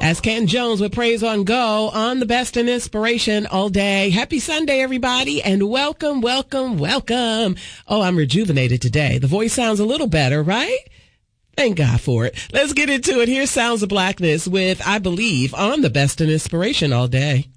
As Ken Jones with Praise on Go on the best in inspiration all day. Happy Sunday, everybody, and welcome, welcome, welcome. Oh, I'm rejuvenated today. The voice sounds a little better, right? Thank God for it. Let's get into it. Here's Sounds of Blackness with I Believe on the best in inspiration all day.